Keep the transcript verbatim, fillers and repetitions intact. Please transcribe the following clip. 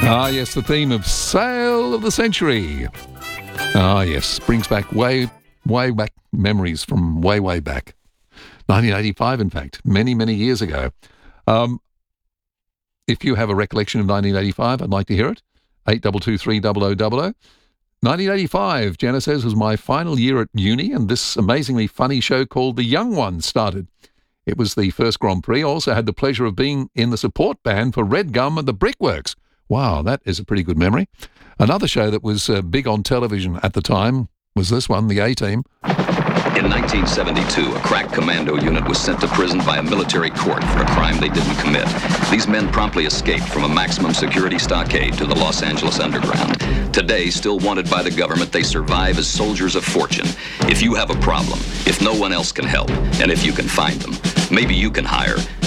Ah, yes, the theme of Sale of the Century. Ah, yes, brings back way, way back memories from way, way back. nineteen eighty-five, in fact, many, many years ago. Um, if you have a recollection of nineteen eighty-five, I'd like to hear it. eight two two three zero zero zero zero. nineteen eighty-five, Jenna says, was my final year at uni, and this amazingly funny show called The Young Ones started. It was the first Grand Prix. I also had the pleasure of being in the support band for Red Gum and the Brickworks. Wow, that is a pretty good memory. Another show that was uh, big on television at the time was this one, The A-Team. In nineteen seventy-two, a crack commando unit was sent to prison by a military court for a crime they didn't commit. These men promptly escaped from a maximum security stockade to the Los Angeles underground. Today, still wanted by the government, they survive as soldiers of fortune. If you have a problem, if no one else can help, and if you can find them, maybe you can hire